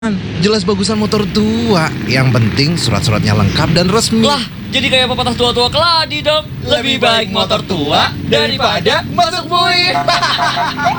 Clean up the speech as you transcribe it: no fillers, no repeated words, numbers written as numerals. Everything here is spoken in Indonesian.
Jelas bagusan motor tua. Yang penting surat-suratnya lengkap dan resmi. Lah, jadi kayak pepatah tua-tua keladi dong. Lebih baik motor tua daripada masuk bui.